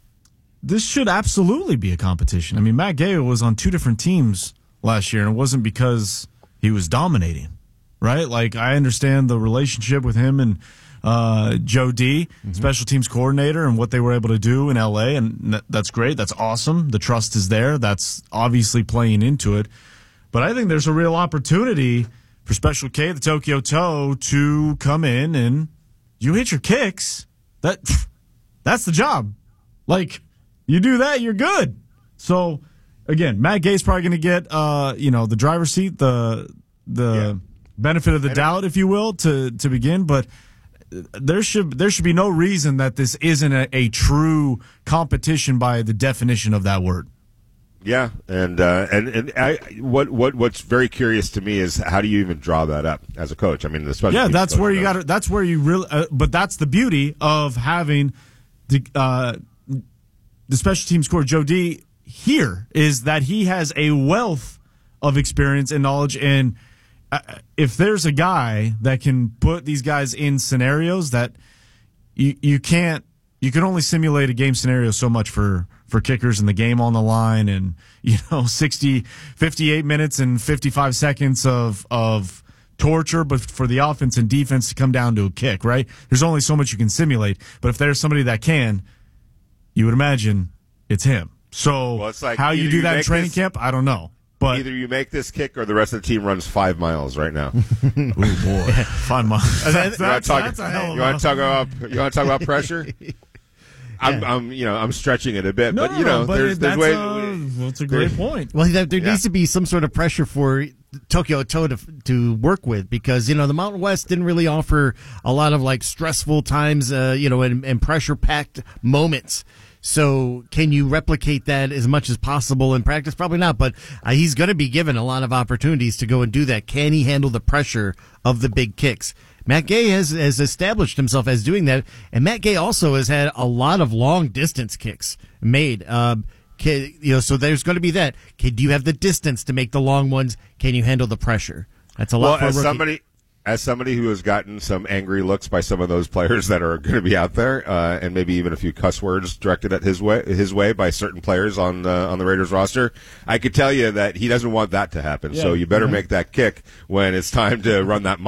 this should absolutely be a competition. I mean, Matt Gay was on two different teams last year, and it wasn't because he was dominating, right? Like, I understand the relationship with him and uh, Joe D, mm-hmm. special teams coordinator, and what they were able to do in L A, and that's great. That's awesome. The trust is there. That's obviously playing into it. But I think there's a real opportunity for Special K, the Tokyo Toe, to come in and you hit your kicks. That That's the job. Like, you do that, you're good. So, again, Matt Gay's probably going to get, uh, you know, the driver's seat, the the yeah. benefit of the doubt, if you will, to to begin. But there should there should be no reason that this isn't a, a true competition by the definition of that word. Yeah, and uh, and and I, what what what's very curious to me is how do you even draw that up as a coach? I mean, the special yeah, teams that's coach where you knows. got. That's where you really. Uh, but that's the beauty of having the. Uh, The special teams coach, Joe D, here is that he has a wealth of experience and knowledge. And uh, if there's a guy that can put these guys in scenarios that you you can't you can only simulate a game scenario so much for, for kickers and the game on the line and, you know, sixty, fifty-eight minutes and fifty-five seconds of, of torture, but for the offense and defense to come down to a kick, right? There's only so much you can simulate. But if there's somebody that can, you would imagine it's him. So well, it's like how you do you that in training this, camp, I don't know. But either you make this kick or the rest of the team runs five miles right now. Oh boy, five miles. That's, you want to talk, that's a hell of you want to talk about you want to talk about pressure? I'm, Yeah. I'm, you know, I'm stretching it a bit, No, but no, you know, no, but there's, there's that's, ways. a, that's a great point. Well, there, there Yeah. needs to be some sort of pressure for Tokyo Toe to, to work with because, you know, the Mountain West didn't really offer a lot of like stressful times, uh, you know, and, and pressure packed moments. So can you replicate that as much as possible in practice? Probably not, but uh, he's going to be given a lot of opportunities to go and do that. Can he handle the pressure of the big kicks? Matt Gay has, has established himself as doing that, and Matt Gay also has had a lot of long distance kicks made. Um, can, you know, so there's going to be that. Can, do you have the distance to make the long ones? Can you handle the pressure? That's a lot Well, for a as rookie. somebody, as somebody who has gotten some angry looks by some of those players that are going to be out there, uh, and maybe even a few cuss words directed at his way, his way by certain players on uh, on the Raiders roster, I could tell you that he doesn't want that to happen. Yeah. So you better Mhm. make that kick when it's time to run that